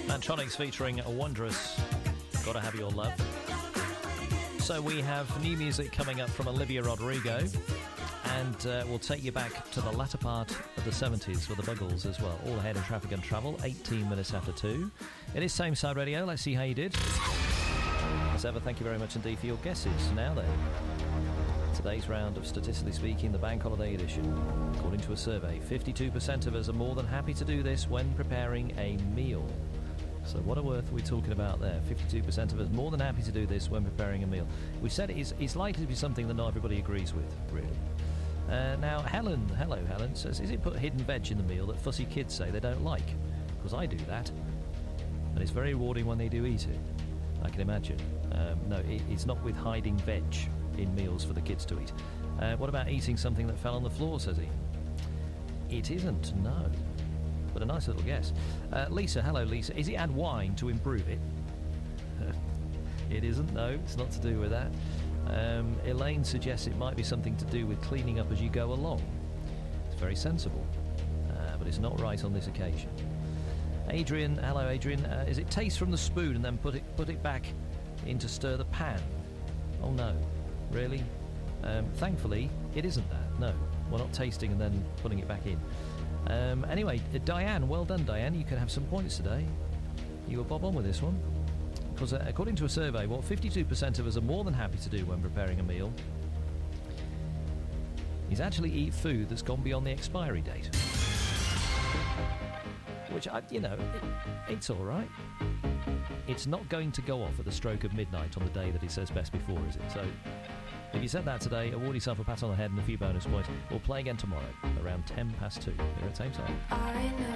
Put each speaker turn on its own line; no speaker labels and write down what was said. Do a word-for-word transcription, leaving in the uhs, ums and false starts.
Mantronics featuring a Wondrous, Gotta Have Your Love. So we have new music coming up from Olivia Rodrigo, and uh, we'll take you back to the latter part of the seventies with the Buggles as well. All ahead in Traffic and Travel, eighteen minutes after two. It is Same Side Radio. Let's see how you did. As ever, thank you very much indeed for your guesses. Now then, today's round of Statistically Speaking, the Bank Holiday Edition. According to a survey, fifty-two percent of us are more than happy to do this when preparing a meal. So what on earth are we talking about there? fifty-two percent of us more than happy to do this when preparing a meal. We said it is it's likely to be something that not everybody agrees with, really. Uh, now, Helen, hello Helen, says, is it put hidden veg in the meal that fussy kids say they don't like? Because I do that. And it's very rewarding when they do eat it, I can imagine. Um, no, it, it's not with hiding veg in meals for the kids to eat. Uh, what about eating something that fell on the floor, says he? It isn't, no. But a nice little guess. Uh, Lisa, hello Lisa. Is it add wine to improve it? It isn't, no. It's not to do with that. Um, Elaine suggests it might be something to do with cleaning up as you go along. It's very sensible. Uh, but it's not right on this occasion. Adrian, hello Adrian. Uh, is it taste from the spoon and then put it put it back in to stir the pan? Oh no. Really? Um, thankfully, it isn't that. No. We're not tasting and then putting it back in. Um, anyway, uh, Diane, well done, Diane. You can have some points today. You were bob on with this one. Because uh, according to a survey, what fifty-two percent of us are more than happy to do when preparing a meal is actually eat food that's gone beyond the expiry date. Which, I, you know, it, it's all right. It's not going to go off at the stroke of midnight on the day that it says best before, is it? So, if you said that today, award yourself a pat on the head and a few bonus points. We'll play again tomorrow, around ten past two, here at Same Time.
I know